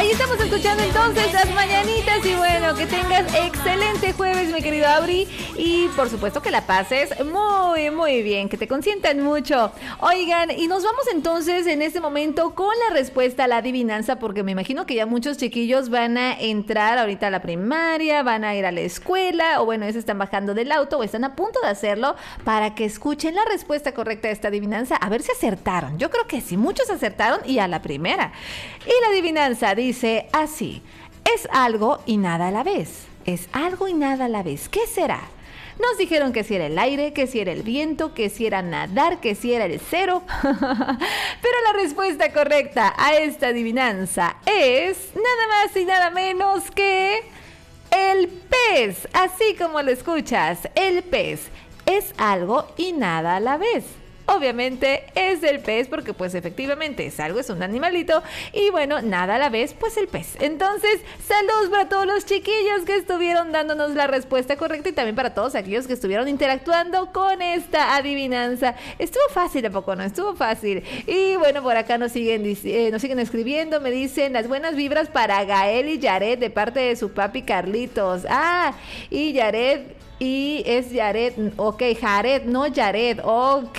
Ahí estamos escuchando entonces las mañanitas y bueno, que tengas excelente jueves, mi querido Auri, y por supuesto que la pases muy, muy bien, que te consientan mucho. Oigan, y nos vamos entonces en este momento con la respuesta a la adivinanza, porque me imagino que ya muchos chiquillos van a entrar ahorita a la primaria, van a ir a la escuela, o bueno, ya se están bajando del auto o están a punto de hacerlo para que escuchen la respuesta correcta de esta adivinanza, a ver si acertaron. Yo creo que sí, muchos acertaron y a la primera. Y la adivinanza dice así: es algo y nada a la vez. Es algo y nada a la vez. ¿Qué será? Nos dijeron que si era el aire, que si era el viento, que si era nadar, que si era el cero. Pero la respuesta correcta a esta adivinanza es nada más y nada menos que el pez. Así como lo escuchas, el pez es algo y nada a la vez. Obviamente es el pez porque pues efectivamente es algo, es un animalito y bueno, nada a la vez, pues el pez. Entonces, saludos para todos los chiquillos que estuvieron dándonos la respuesta correcta y también para todos aquellos que estuvieron interactuando con esta adivinanza. Estuvo fácil, ¿a poco no? Estuvo fácil. Y bueno, por acá nos siguen escribiendo, me dicen las buenas vibras para Gael y Yaret de parte de su papi Carlitos. Ah, y Yaret... Y es Yaret, ok, Jared, no Yaret, ok.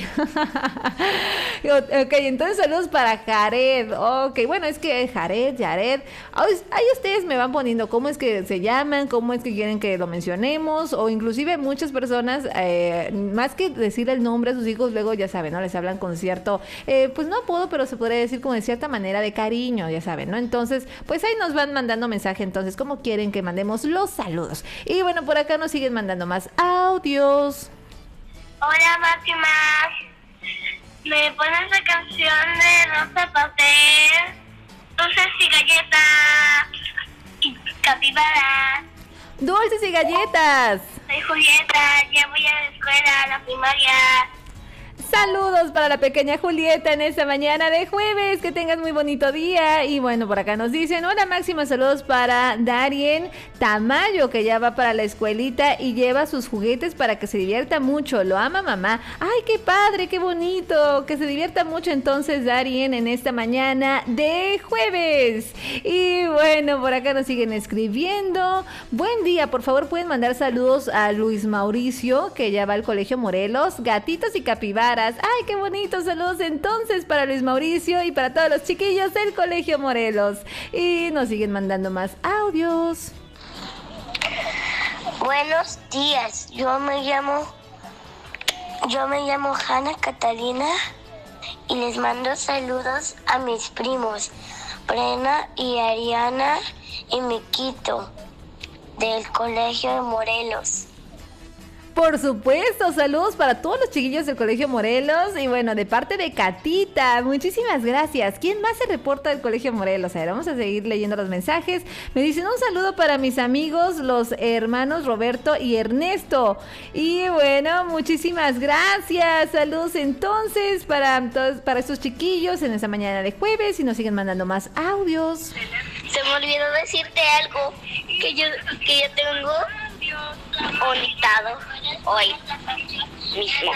Ok, entonces saludos para Jared, ok, bueno, es que Jared, Yaret, ahí ustedes me van poniendo cómo es que se llaman, cómo es que quieren que lo mencionemos, o inclusive muchas personas, más que decir el nombre a sus hijos, luego ya saben, ¿no? Les hablan con cierto, pues no apodo, pero se podría decir como de cierta manera de cariño, ya saben, ¿no? Entonces, pues ahí nos van mandando mensaje, entonces, cómo quieren que mandemos los saludos. Y bueno, por acá nos siguen mandando más audios. Hola, Máxima. ¿Me pones la canción de Rosa Pastel, Dulces y Galletas y Capibaras? Dulces y galletas. Soy Julieta, ya voy a la escuela, a la primaria. Saludos para la pequeña Julieta en esta mañana de jueves, que tengas muy bonito día. Y bueno, por acá nos dicen, hola Máxima, saludos para Darien Tamayo, que ya va para la escuelita y lleva sus juguetes para que se divierta mucho, lo ama mamá. Ay, qué padre, qué bonito, que se divierta mucho entonces Darien en esta mañana de jueves. Y bueno, por acá nos siguen escribiendo, buen día, por favor pueden mandar saludos a Luis Mauricio, que ya va al Colegio Morelos, gatitos y capibaras. Ay, qué bonito, saludos entonces para Luis Mauricio y para todos los chiquillos del Colegio Morelos. Y nos siguen mandando más audios. Buenos días, yo me llamo Hanna Catalina y les mando saludos a mis primos Brena y Ariana y Miquito del Colegio de Morelos. Por supuesto, saludos para todos los chiquillos del Colegio Morelos y bueno, de parte de Catita, muchísimas gracias. ¿Quién más se reporta del Colegio Morelos? A ver, vamos a seguir leyendo los mensajes. Me dicen un saludo para mis amigos, los hermanos Roberto y Ernesto. Y bueno, muchísimas gracias. Saludos entonces para estos chiquillos en esta mañana de jueves y nos siguen mandando más audios. Se me olvidó decirte algo que yo tengo conectado hoy mismo.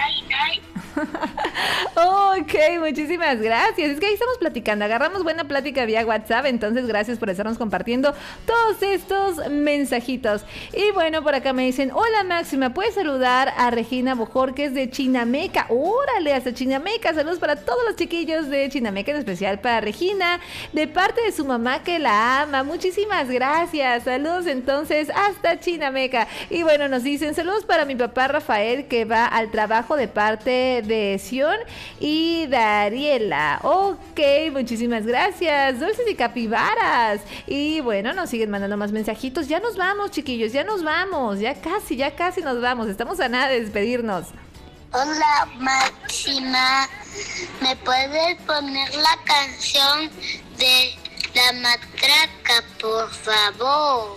Ok, muchísimas gracias. Es que ahí estamos platicando, agarramos buena plática vía WhatsApp, entonces gracias por estarnos compartiendo todos estos mensajitos. Y bueno, por acá me dicen, hola Máxima, ¿puedes saludar a Regina Bojorquez de Chinameca? Órale, hasta Chinameca, saludos para todos los chiquillos de Chinameca, en especial para Regina, de parte de su mamá que la ama. Muchísimas gracias, saludos entonces hasta Chinameca. Y bueno, nos dicen, saludos para mi papá Rafael, que va al trabajo de parte de Sion y Dariela. Ok, muchísimas gracias. Dulces y capibaras. Y bueno, nos siguen mandando más mensajitos. Ya nos vamos, chiquillos, ya nos vamos. Ya casi nos vamos. Estamos a nada de despedirnos. Hola Máxima, ¿me puedes poner la canción de La Matraca, por favor?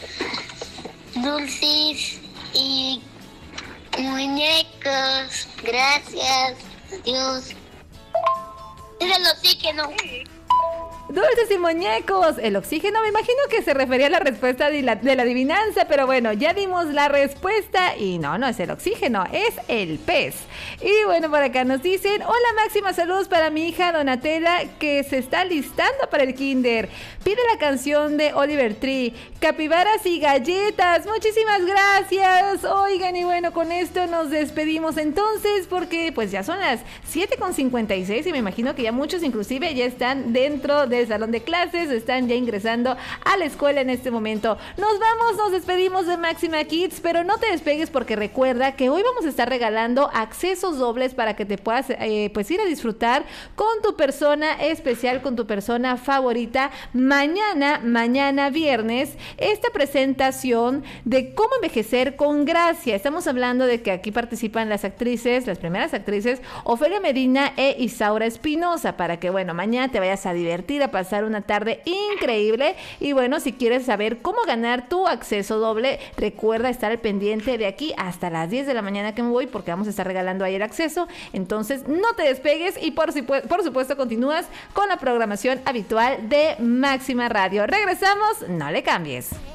Dulces y muñecos, gracias, adiós. Díselo sí que no. Dulces y muñecos. El oxígeno, me imagino que se refería a la respuesta de la adivinanza, pero bueno, ya dimos la respuesta y no es el oxígeno, es el pez. Y bueno, por acá nos dicen, hola Máxima, saludos para mi hija Donatella que se está listando para el kinder. Pide la canción de Oliver Tree, Capibaras y Galletas. Muchísimas gracias. Oigan, y bueno, con esto nos despedimos entonces porque pues ya son las 7:56 y me imagino que ya muchos inclusive ya están dentro del salón de clases, están ya ingresando a la escuela en este momento. Nos vamos, nos despedimos de Máxima Kids, pero no te despegues porque recuerda que hoy vamos a estar regalando accesos dobles para que te puedas pues ir a disfrutar con tu persona especial, con tu persona favorita. Mañana viernes, esta presentación de cómo envejecer con gracia. Estamos hablando de que aquí participan las actrices, las primeras actrices, Ofelia Medina e Isaura Espinosa, para que, bueno, mañana te vayas a divertir, a pasar una tarde increíble. Y bueno, si quieres saber cómo ganar tu acceso doble, recuerda estar al pendiente de aquí hasta las 10 de la mañana que me voy, porque vamos a estar regalando ahí el acceso. Entonces, no te despegues y por supuesto continúas con la programación habitual de Máxima Radio. Regresamos, no le cambies.